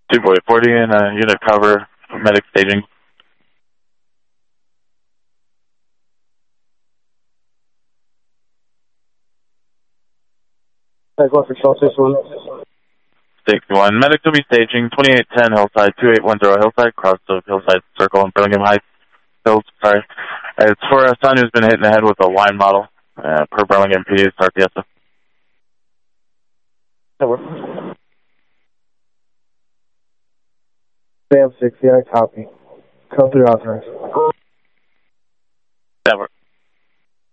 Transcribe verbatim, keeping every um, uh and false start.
two boy forty and uh, unit cover, medic staging. Medic one for Celsius one. sixty-one. Medics will be staging twenty-eight ten Hillside, two eight one zero Hillside, cross of Hillside Circle in Birmingham Heights. Hills, sorry. It's for a son who's been hit in the head with a line model, uh, per Birmingham P D's R P S. That works. Sam sixty, I copy. Code three authorized.